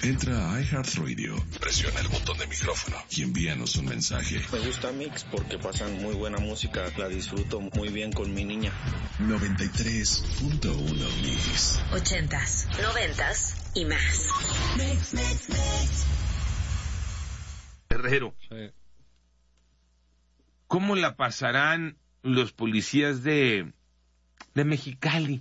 Entra a iHeartRadio, presiona el botón de micrófono y envíanos un mensaje. Me gusta Mix porque pasan muy buena música, la disfruto muy bien con mi niña. 93.1 Mix. 80s, 90s y más. Mix. Herrero. Sí. ¿Cómo la pasarán los policías de Mexicali?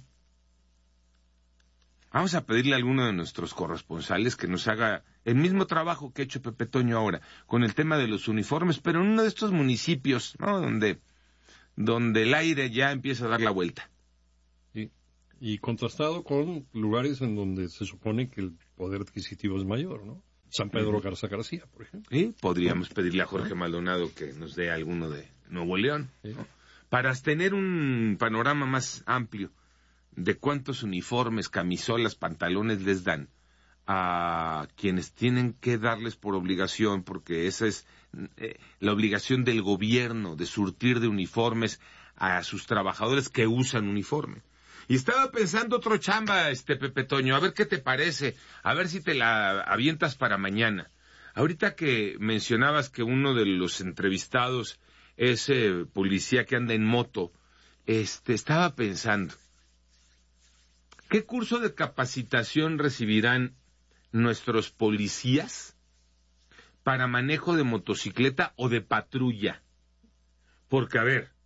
Vamos a pedirle a alguno de nuestros corresponsales que nos haga el mismo trabajo que ha hecho Pepe Toño ahora, con el tema de los uniformes, pero en uno de estos municipios, ¿no? Donde el aire ya empieza a dar la vuelta. Sí. Y contrastado con lugares en donde se supone que el poder adquisitivo es mayor, ¿no? San Pedro Garza García, por ejemplo. Sí, podríamos pedirle a Jorge Maldonado que nos dé alguno de Nuevo León, ¿no? Para tener un panorama más amplio de cuántos uniformes, camisolas, pantalones les dan a quienes tienen que darles por obligación, porque esa es la obligación del gobierno, de surtir de uniformes a sus trabajadores que usan uniforme. Y estaba pensando otro chamba, Pepe Toño, a ver qué te parece, a ver si te la avientas para mañana. Ahorita que mencionabas que uno de los entrevistados es policía que anda en moto, estaba pensando, ¿qué curso de capacitación recibirán nuestros policías para manejo de motocicleta o de patrulla? Porque, a ver,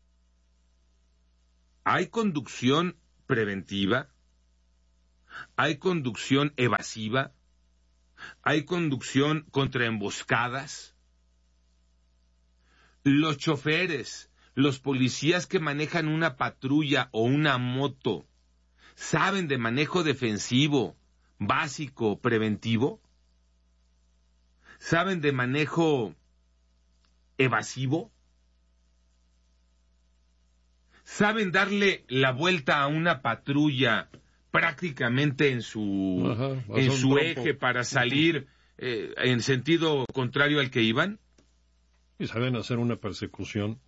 hay conducción preventiva, hay conducción evasiva, hay conducción contra emboscadas. Los choferes, los policías que manejan una patrulla o una moto, ¿saben de manejo defensivo, básico, preventivo? ¿Saben de manejo evasivo? ¿Saben darle la vuelta a una patrulla prácticamente en su eje para salir en sentido contrario al que iban? Y saben hacer una persecución.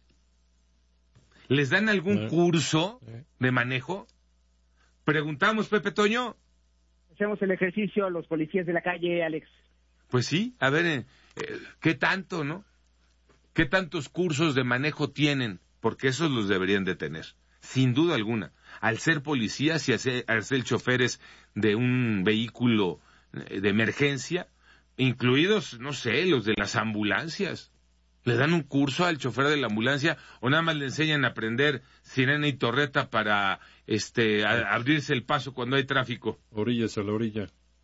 ¿Les dan algún curso de manejo? Preguntamos, Pepe Toño. Hacemos el ejercicio a los policías de la calle, Alex. Pues sí, a ver, ¿qué tanto, no? ¿Qué tantos cursos de manejo tienen? Porque esos los deberían de tener, sin duda alguna. Al ser policías y al ser choferes de un vehículo de emergencia, incluidos, no sé, los de las ambulancias. ¿Le dan un curso al chofer de la ambulancia o nada más le enseñan a aprender sirena y torreta para a abrirse el paso cuando hay tráfico? Orillas a la orilla.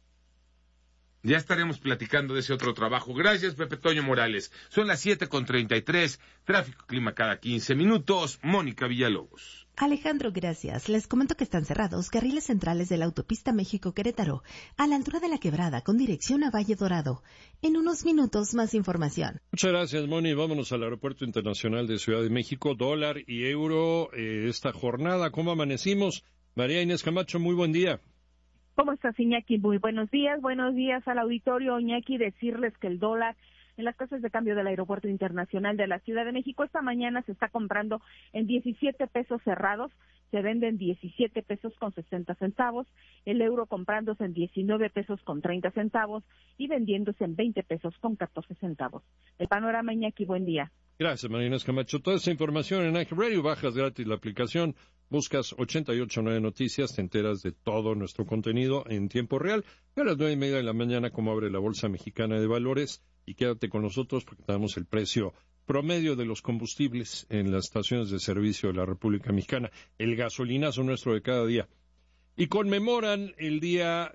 Ya estaremos platicando de ese otro trabajo. Gracias, Pepe Toño Morales. Son las 7:33, tráfico clima cada 15 minutos. Mónica Villalobos. Alejandro, gracias. Les comento que están cerrados carriles centrales de la autopista México-Querétaro, a la altura de la Quebrada, con dirección a Valle Dorado. En unos minutos, más información. Muchas gracias, Moni. Vámonos al Aeropuerto Internacional de Ciudad de México. Dólar y euro esta jornada. ¿Cómo amanecimos? María Inés Camacho, muy buen día. ¿Cómo estás, Iñaki? Muy buenos días al auditorio. Iñaki, decirles que el dólar en las casas de cambio del Aeropuerto Internacional de la Ciudad de México esta mañana se está comprando en 17 pesos cerrados, se vende en 17 pesos con 60 centavos, el euro comprándose en 19 pesos con 30 centavos y vendiéndose en 20 pesos con 14 centavos. El panorama, Iñaki, buen día. Gracias, María Inés Camacho. Toda esa información en iHeartRadio, bajas gratis la aplicación, buscas 889 Noticias, te enteras de todo nuestro contenido en tiempo real. Y a las 9:30 de la mañana, como abre la Bolsa Mexicana de Valores, y quédate con nosotros porque te damos el precio promedio de los combustibles en las estaciones de servicio de la República Mexicana, el gasolinazo nuestro de cada día. Y conmemoran el Día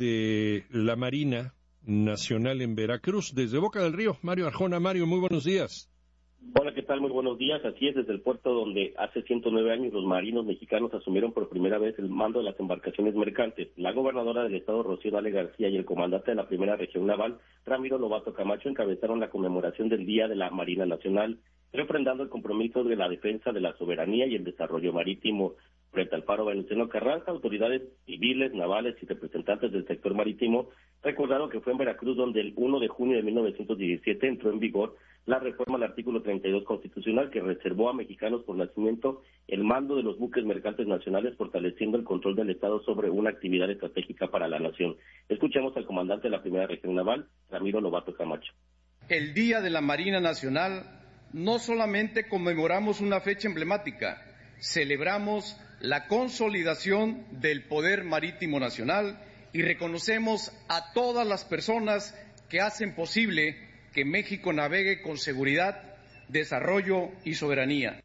de la Marina Nacional en Veracruz, desde Boca del Río. Mario Arjona. Mario, muy buenos días. Hola, ¿qué tal? Muy buenos días. Así es, desde el puerto donde hace 109 años los marinos mexicanos asumieron por primera vez el mando de las embarcaciones mercantes. La gobernadora del estado, Rocío Nale García, y el comandante de la primera región naval, Ramiro Lobato Camacho, encabezaron la conmemoración del Día de la Marina Nacional, refrendando el compromiso de la defensa de la soberanía y el desarrollo marítimo. Frente al faro Venustiano Carranza, autoridades civiles, navales y representantes del sector marítimo recordaron que fue en Veracruz donde el 1 de junio de 1917 entró en vigor la reforma al artículo 32 constitucional que reservó a mexicanos por nacimiento el mando de los buques mercantes nacionales, fortaleciendo el control del Estado sobre una actividad estratégica para la nación. Escuchemos al comandante de la Primera Región Naval, Ramiro Lobato Camacho. El Día de la Marina Nacional no solamente conmemoramos una fecha emblemática, celebramos la consolidación del poder marítimo nacional y reconocemos a todas las personas que hacen posible que México navegue con seguridad, desarrollo y soberanía.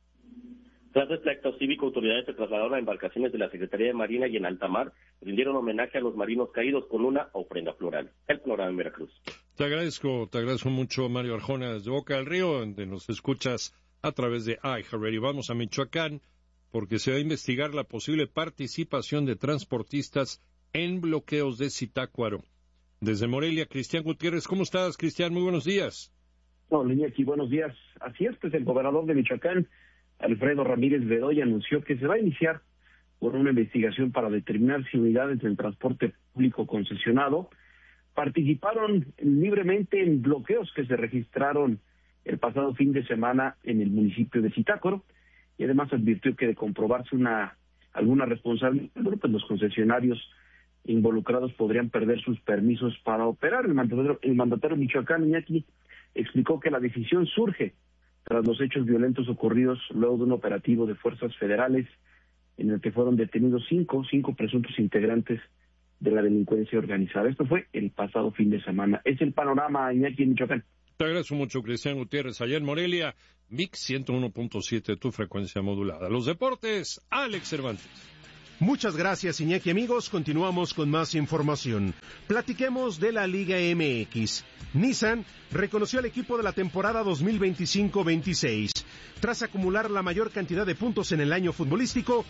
Tras este acto cívico, autoridades se trasladaron a embarcaciones de la Secretaría de Marina y en alta mar rindieron homenaje a los marinos caídos con una ofrenda floral. El programa en Veracruz. Te agradezco mucho, Mario Arjona, desde Boca del Río, donde nos escuchas a través de iHeartRadio. Vamos a Michoacán, porque se va a investigar la posible participación de transportistas en bloqueos de Zitácuaro. Desde Morelia, Cristian Gutiérrez. ¿Cómo estás, Cristian? Muy buenos días. Hola, Iñaki, buenos días. Así es, pues el gobernador de Michoacán, Alfredo Ramírez Bedoya, anunció que se va a iniciar por una investigación para determinar si unidades del transporte público concesionado participaron libremente en bloqueos que se registraron el pasado fin de semana en el municipio de Zitácuaro, y además advirtió que de comprobarse alguna responsabilidad, pues los concesionarios involucrados podrían perder sus permisos para operar. El mandatario michoacano, Iñaki, explicó que la decisión surge tras los hechos violentos ocurridos luego de un operativo de fuerzas federales en el que fueron detenidos cinco presuntos integrantes de la delincuencia organizada. Esto fue el pasado fin de semana. Es el panorama, Iñaki, en Michoacán. Te agradezco mucho, Cristian Gutiérrez. Allá en Morelia, VIX 101.7, tu frecuencia modulada. Los deportes, Alex Cervantes. Muchas gracias, Iñaki. Amigos, continuamos con más información. Platiquemos de la Liga MX. Nissan reconoció al equipo de la temporada 2025-26. Tras acumular la mayor cantidad de puntos en el año futbolístico,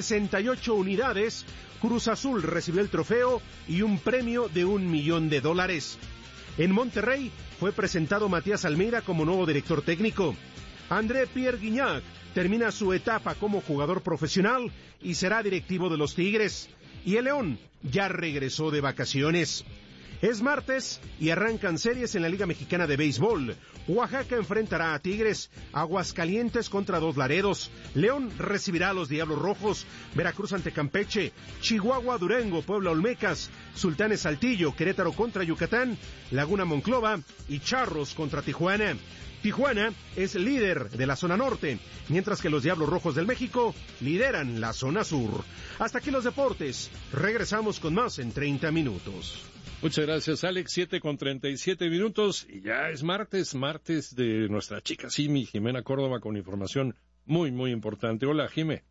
68 unidades, Cruz Azul recibió el trofeo y un premio de $1 millón. En Monterrey fue presentado Matías Almeida como nuevo director técnico. André Pierre Guignac termina su etapa como jugador profesional y será directivo de los Tigres. Y el León ya regresó de vacaciones. Es martes y arrancan series en la Liga Mexicana de Béisbol. Oaxaca enfrentará a Tigres, Aguascalientes contra Dos Laredos, León recibirá a los Diablos Rojos, Veracruz ante Campeche, Chihuahua, Durango, Puebla, Olmecas, Sultanes Saltillo, Querétaro contra Yucatán, Laguna Monclova y Charros contra Tijuana. Tijuana es líder de la zona norte, mientras que los Diablos Rojos del México lideran la zona sur. Hasta aquí los deportes. Regresamos con más en 30 minutos. Muchas gracias, Alex. 7:37, y ya es martes de nuestra chica Simi, Jimena Córdoba, con información muy, muy importante. Hola, Jimé.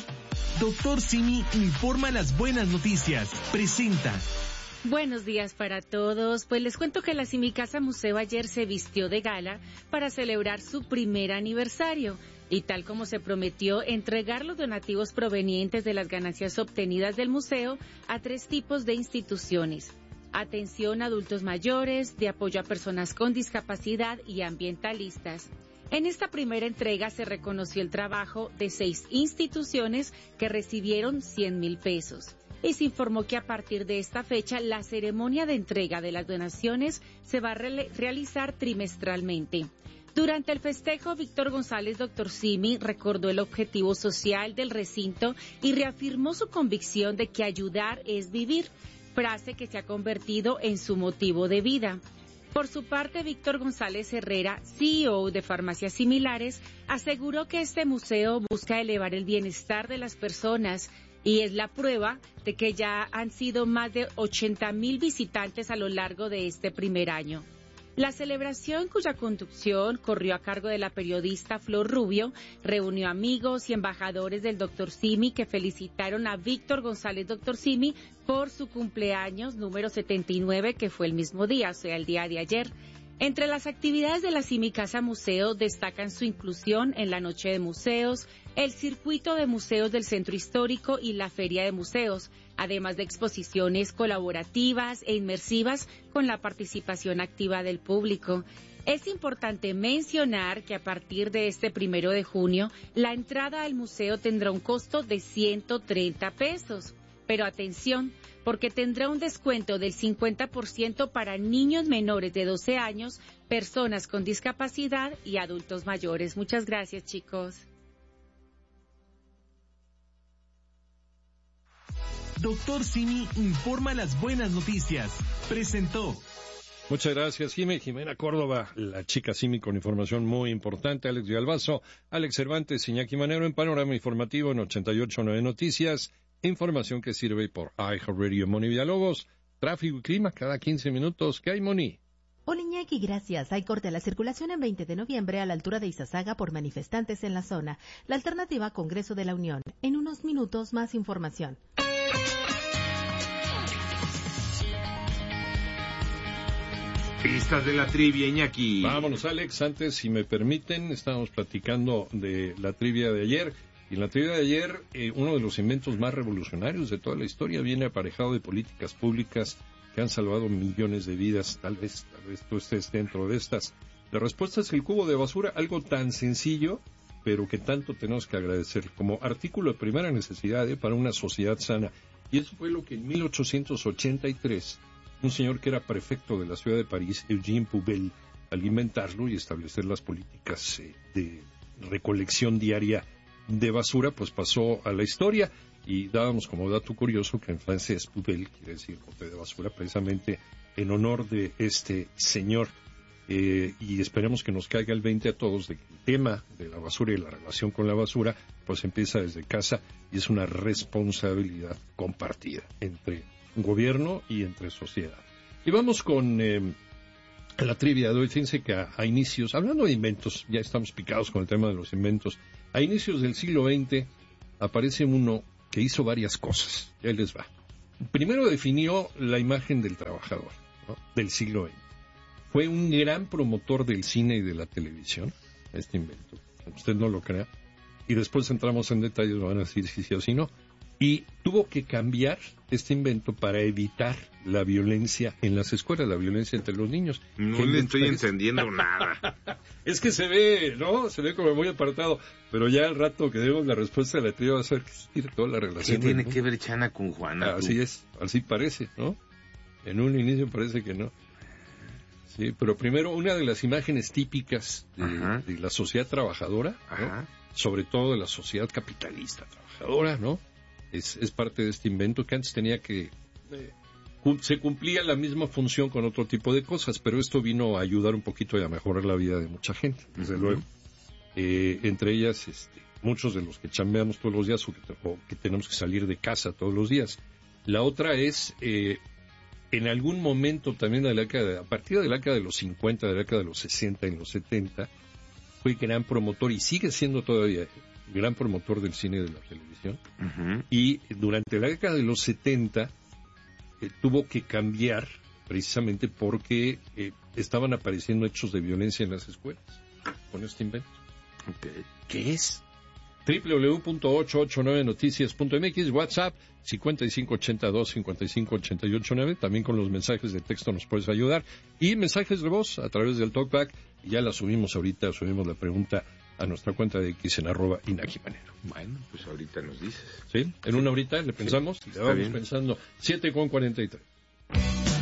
Doctor Simi informa las buenas noticias. Presenta. Buenos días para todos. Pues les cuento que la Simicasa Museo ayer se vistió de gala para celebrar su primer aniversario. Y tal como se prometió, entregar los donativos provenientes de las ganancias obtenidas del museo a 3 tipos de instituciones: atención a adultos mayores, de apoyo a personas con discapacidad y ambientalistas. En esta primera entrega se reconoció el trabajo de 6 instituciones que recibieron 100,000 pesos. Y se informó que a partir de esta fecha la ceremonia de entrega de las donaciones se va a realizar trimestralmente. Durante el festejo, Víctor González, Dr. Simi, recordó el objetivo social del recinto y reafirmó su convicción de que ayudar es vivir, frase que se ha convertido en su motivo de vida. Por su parte, Víctor González Herrera, CEO de Farmacias Similares, aseguró que este museo busca elevar el bienestar de las personas y es la prueba de que ya han sido más de 80,000 visitantes a lo largo de este primer año. La celebración, cuya conducción corrió a cargo de la periodista Flor Rubio, reunió amigos y embajadores del Dr. Simi que felicitaron a Víctor González Dr. Simi por su cumpleaños número 79, que fue el mismo día, o sea, el día de ayer. Entre las actividades de la Simicasa Museo destacan su inclusión en la Noche de Museos, el circuito de museos del Centro Histórico y la Feria de Museos, además de exposiciones colaborativas e inmersivas con la participación activa del público. Es importante mencionar que a partir de este 1 de junio, la entrada al museo tendrá un costo de 130 pesos. Pero atención, porque tendrá un descuento del 50% para niños menores de 12 años, personas con discapacidad y adultos mayores. Muchas gracias, chicos. Dr. Simi informa las buenas noticias. Presentó. Muchas gracias, Jimena Córdoba, la chica Simi con información muy importante, Alex Villalbazo, Alex Cervantes, Iñaki Manero en Panorama Informativo en 88.9 Noticias, información que sirve por iHeartRadio. Moni Villalobos, tráfico y clima cada 15 minutos. ¿Qué hay, Moni? Hola Iñaki, gracias. Hay corte a la circulación en 20 de noviembre a la altura de Izazaga por manifestantes en la zona. La alternativa Congreso de la Unión. En unos minutos más información. Pistas de la trivia, Iñaki. Vámonos, Alex. Antes, si me permiten, estábamos platicando de la trivia de ayer. Y en la trivia de ayer, uno de los inventos más revolucionarios de toda la historia viene aparejado de políticas públicas que han salvado millones de vidas. Tal vez tú estés dentro de estas. La respuesta es el cubo de basura, algo tan sencillo, pero que tanto tenemos que agradecer como artículo de primera necesidad para una sociedad sana. Y eso fue lo que en 1883... un señor que era prefecto de la ciudad de París, Eugène Poubelle, al inventarlo y establecer las políticas de recolección diaria de basura, pues pasó a la historia. Y dábamos como dato curioso que en francés Poubelle quiere decir bote de basura, precisamente en honor de este señor. Y esperemos que nos caiga el 20 a todos de que el tema de la basura y la relación con la basura pues empieza desde casa y es una responsabilidad compartida entre gobierno y entre sociedad. Y vamos con la trivia de hoy. Fíjense que a inicios, hablando de inventos, ya estamos picados con el tema de los inventos, a inicios del siglo XX aparece uno que hizo varias cosas. Ya les va. Primero definió la imagen del trabajador, ¿no?, del siglo XX. Fue un gran promotor del cine y de la televisión, este invento. Usted no lo crea. Y después entramos en detalles, van a decir si sí o si no. Y tuvo que cambiar este invento para evitar la violencia en las escuelas, la violencia entre los niños. No le estoy entendiendo nada. Es que se ve, ¿no? Se ve como muy apartado. Pero ya al rato que demos la respuesta de la trivia va a ser que existir toda la relación. ¿Qué tiene que ver Chana con Juana? Así es, así parece, ¿no? En un inicio parece que no. Sí, pero primero, una de las imágenes típicas de la sociedad trabajadora, ¿no?, sobre todo de la sociedad capitalista trabajadora, ¿no?, es parte de este invento que antes tenía que... se cumplía la misma función con otro tipo de cosas, pero esto vino a ayudar un poquito y a mejorar la vida de mucha gente, desde luego. Entre ellas, muchos de los que chambeamos todos los días o que tenemos que salir de casa todos los días. La otra es, en algún momento también de a partir de la década de los 50, de la década de los 60 y los 70, fue gran promotor y sigue siendo todavía gran promotor del cine y de la televisión. Y durante la década de los 70 tuvo que cambiar precisamente porque estaban apareciendo hechos de violencia en las escuelas con este invento. ¿Qué es? www.889noticias.mx, WhatsApp 5582-558889, también con los mensajes de texto nos puedes ayudar, y mensajes de voz a través del TalkBack. Ya la subimos ahorita, subimos la pregunta a nuestra cuenta de X en @Iñaki Manero. Bueno, pues ahorita nos dices. ¿Sí? En una horita le pensamos, le vamos pensando. 7:43.